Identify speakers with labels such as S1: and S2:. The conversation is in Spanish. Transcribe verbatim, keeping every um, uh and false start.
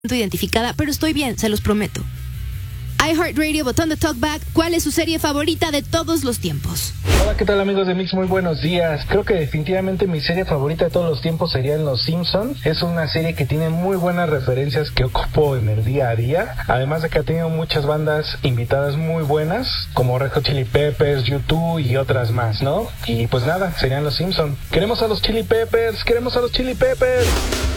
S1: identificada, pero estoy bien, se los prometo. iHeartRadio, botón de talkback, ¿cuál es su serie favorita de todos los tiempos?
S2: Hola, ¿qué tal amigos de Mix? Muy buenos días. Creo que definitivamente mi serie favorita de todos los tiempos serían Los Simpson. Es una serie que tiene muy buenas referencias que ocupo en el día a día. Además de que ha tenido muchas bandas invitadas muy buenas, como Red Hot Chili Peppers, U dos y otras más, ¿no? Y pues nada, serían Los Simpson. Queremos a los Chili Peppers, queremos a los Chili Peppers.